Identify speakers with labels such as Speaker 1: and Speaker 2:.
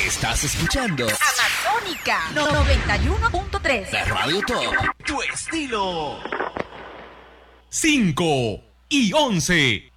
Speaker 1: Estás escuchando
Speaker 2: Amazónica 91.3.
Speaker 1: la Radio Top. Tu estilo.
Speaker 3: 5 y 11.